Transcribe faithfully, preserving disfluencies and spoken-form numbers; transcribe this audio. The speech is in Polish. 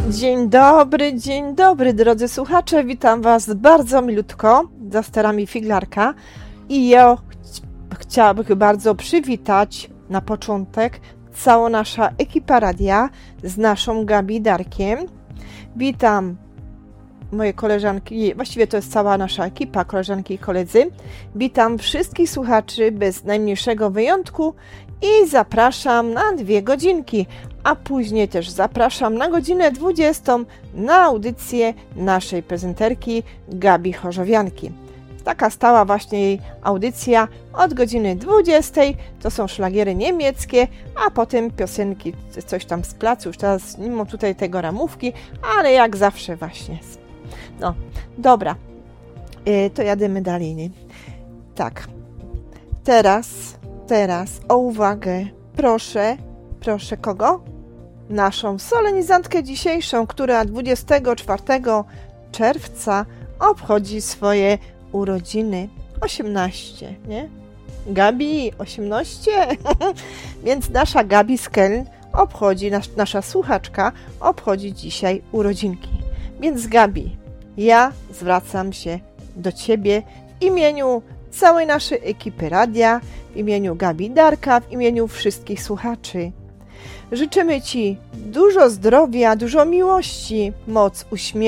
Dzień dobry, dzień dobry, drodzy słuchacze, witam Was bardzo milutko za sterami Figlarka i ja ch chciałabym bardzo przywitać na początek całą nasza ekipa radia z naszą Gabi Darkiem. Witam moje koleżanki, właściwie to jest cała nasza ekipa, koleżanki i koledzy. Witam wszystkich słuchaczy bez najmniejszego wyjątku i zapraszam na dwie godzinki, a później też zapraszam na godzinę dwudziestą na audycję naszej prezenterki Gabi Chorzowianki. Taka stała właśnie jej audycja od godziny dwudziestej, to są szlagiery niemieckie, a potem piosenki, coś tam z placu, już teraz nie mam tutaj tego ramówki, ale jak zawsze właśnie. No, dobra, yy, to jademy dalej, nie? Tak, teraz, teraz o uwagę, proszę, proszę kogo? Naszą solenizantkę dzisiejszą, która dwudziestego czwartego czerwca obchodzi swoje urodziny. osiemnaście, nie? Gabi, osiemnaście? Więc nasza Gabi z Keln obchodzi, nas, nasza słuchaczka obchodzi dzisiaj urodzinki. Więc Gabi, ja zwracam się do Ciebie w imieniu całej naszej ekipy radia, w imieniu Gabi Darka, w imieniu wszystkich słuchaczy. Życzymy Ci dużo zdrowia, dużo miłości, moc uśmiechu.